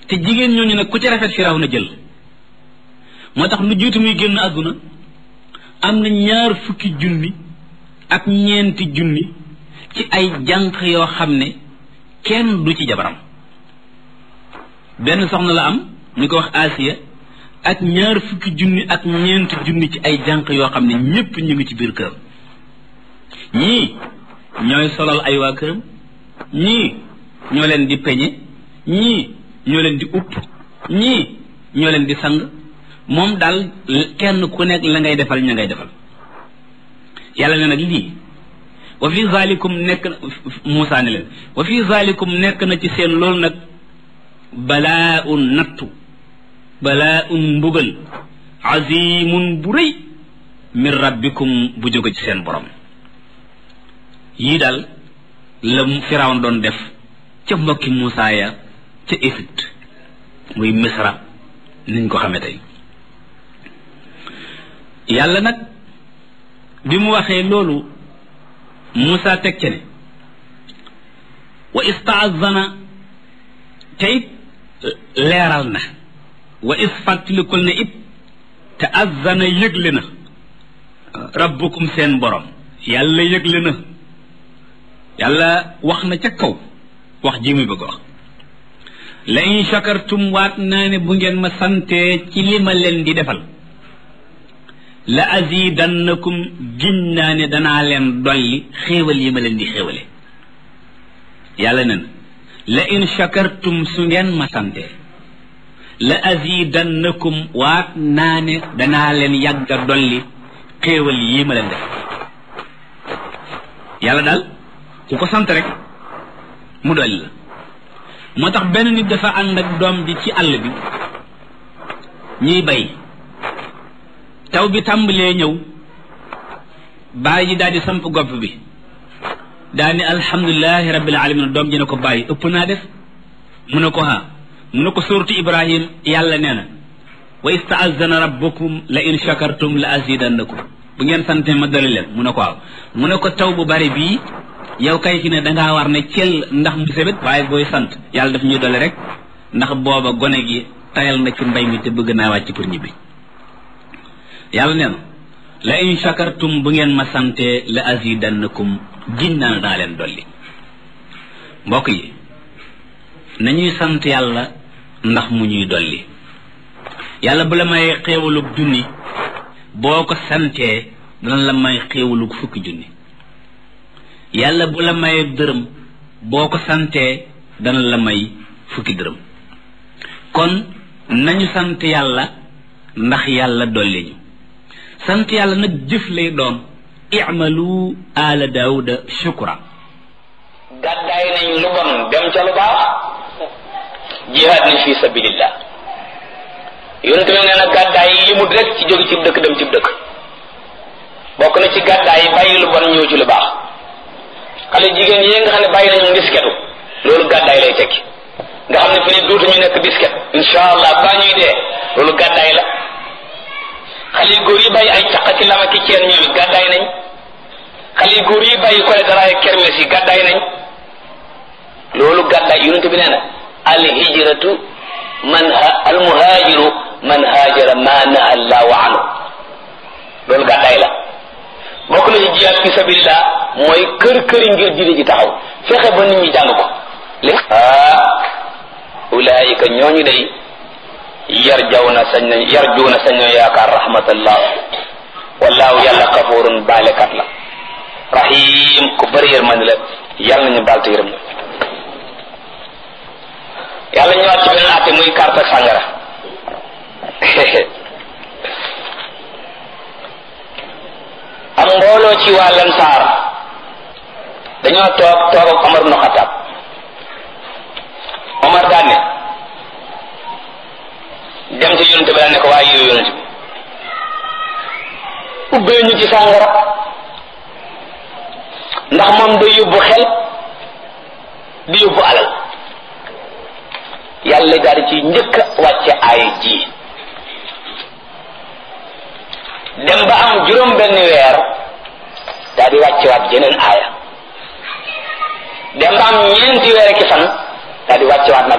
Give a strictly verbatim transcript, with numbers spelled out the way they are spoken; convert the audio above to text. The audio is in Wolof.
te jigéen ñooñu nag ku ci rafet Firawna jël moo tax lu jiitu muy génn àdduna am na ñaar fukki junni ak ñeenti junni ci ay jànq yoo xam ne kenn du ci jabaram benn soxna la am ñu ko wax Asiya ak ñaar fukki junni ak ñeenti junni ci ay jànq yoo xam ne ñépp ñu ngi ci biir këram ñii ñooy solal ay waa këram ñii ñoo leen di peñe ñii ñoo leen di upp ñii ñoo leen di sang moom daal kenn ku nekk la ngay defal ña ngay defal yàlla ne nag lii wa fi zalikum nekk na Muusaa ne leen wa fi zalikum nekk na ci seen loolu nag balaa un nattu balaa un mbugal azimun bu rëy min rabbikum bu jóge ci seen borom yii daal la Firawna doon def ca mbokki Muusaa ya ca Égypte muy Misra niñ ko xamee tey yàlla nag bi mu waxee loolu Muusaa teg ca ne wa istaazana tey leeral na wa is fàttalikul ne it te azana yëgle na rabbukum seen borom yàlla yëgle na yàlla wax na ca kaw wax ji muy bëgg wax la in shakartum waat naa ne bu ngeen ma santee ci li ma leen di defal la azidannakum giñ naa ne danaa leen dolli xéewal yi ma leen di xéewale yàlla ne na la in shakartum su ngeen ma santee la azidannakum waat naa ne danaa leen yàgga dolli xéewal yi ma leen def yàlla daal ku ko sant rek mu dolli la moo tax benn nit dafa ànd ak doom ji ci àll bi ñuy bay taw bi tàmbalee ñëw baay ji daal di samp gopp bi daal ni alhamdulilahi rabbil alamin doom ji ne ko bàyyi ëpp naa def mu ne ko ha mu ne ko suuratu Ibrahim yàlla nee na wa istaazana rabbukum la in shakartum la azidannakum bu ngeen sante ma dolli leen mu ne ko waaw mu ne ko taw bu bari bii yow kay ki ne dangaa war ne cel ndax mu sebet waaye booy sant yàlla daf ñuy dolli rek ndax booba gone gi tayal na ci mbay mi te bëgg naa wàcc pour ñibbi yàlla nee na la in shakartum bu ngeen ma sante la azidannakum gin naa daa leen dolli mbokk yi nañuy sant yàlla ndax mu ñuy dolli yàlla bu la may xéewalug junni boo ko santee dana la may xéewalug fukki junni yàlla bu la may dërëm boo ko santee dana la may fukki dërëm kon nañu sant yàlla ndax yàlla dolli ñu sant yàlla nag jëf lay doon i'malu ala daawuda shukra gàddaay nañ lu bon dem ca lu baax jihaad nañ fi sabilillah yonent bi nee na gàddaay yi limut rek ci jóge ci dëkk dem ci dëkk bokk na ci gàddaay yi bàyyi lu bon ñëw ci lu baax xale jigéen yi nga xam ne bàyyi nañu disketu loolu gàddaay lay tekki nga xam ne fi ne dootuñu nekk disket insha allah baa ñuy dee loolu gàddaay la xale yu góor yi bàyyi ay caqati lama ki ceen ñoom it gàddaay nañ xale yu góor yi bàyyi kole daraay kermes yi gàddaay nañ loolu gàddaay yonent bi nee na al hijratu man al muhajiru man hajara ma naha allahu anhu loolu gàddaay la bokk na ci jihaad fi sabilillah mooy kër këri ngir diine ji taxaw fexe ba nit ñi jàng ko li ah ulaayika ñooñu day yarjawna sañ nañ yarjuuna sañ nañ yaakaar rahmatallah wallaahu yàlla xafuurun baalekat la rahim ku bëri yërmande la yàlla nañu baal te yërëm na yàlla ñëwaat ci beneen àtte muy carte ak sàngara am mbooloo ci waa Lansaar dañoo toog toog ak Omar ibn Khattab Omar daan ne dem ci yonent bi daan ne ko waaye yow yonent bi ubbee ñu ci sàngara ndax moom day yóbbu xel di yóbbu alal yàlla daal ci njëkk a wàcce aaya ji dem ba am juróom benn weer daal di wàccewaat jeneen aaya dem ba am ñeenti weer ki fan daal di wàccewaat nag